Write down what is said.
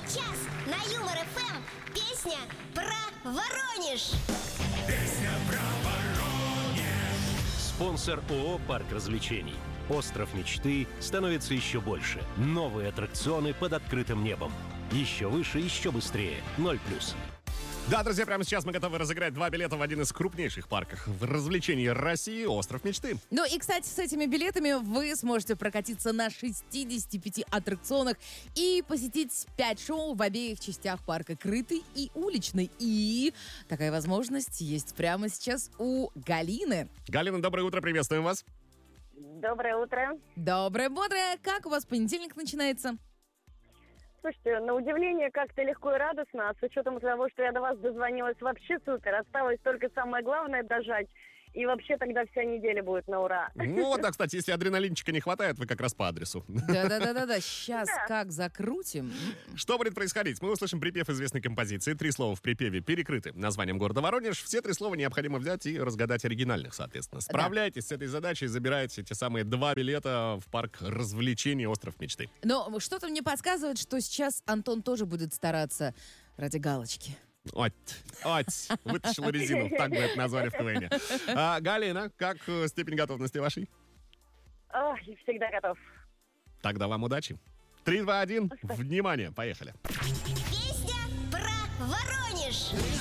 Сейчас на Юмор ФМ песня про Воронеж. Песня про Воронеж. Спонсор ООО «Парк развлечений». Остров мечты становится еще больше. Новые аттракционы под открытым небом. Еще выше, еще быстрее. 0+. Да, друзья, прямо сейчас мы готовы разыграть 2 билета в один из крупнейших парков развлечений России — «Остров мечты». Ну и, кстати, с этими билетами вы сможете прокатиться на 65 аттракционах и посетить 5 шоу в обеих частях парка — крытый и уличный. И такая возможность есть прямо сейчас у Галины. Галина, доброе утро, приветствуем вас. Доброе утро. Доброе, бодрое. Как у вас понедельник начинается? Слушайте, на удивление как-то легко и радостно, а с учетом того, что я до вас дозвонилась, вообще супер. Осталось только самое главное дожать, и вообще тогда вся неделя будет на ура. Ну вот, да, кстати, если адреналинчика не хватает, вы как раз по адресу. Да-да-да-да, сейчас как закрутим. Что будет происходить? Мы услышим припев известной композиции. 3 слова в припеве перекрыты названием города Воронеж. Все 3 слова необходимо взять и разгадать оригинальных, соответственно. Справляйтесь с этой задачей, забираете те самые 2 билета в парк развлечений «Остров мечты». Но что-то мне подсказывает, что сейчас Антон тоже будет стараться ради галочки. Вытащила резину, так бы это назвали в КВН. Галина, как степень готовности вашей? Ох, всегда готов. Тогда вам удачи. 3, 2, 1, внимание, поехали. Песня про Воронеж.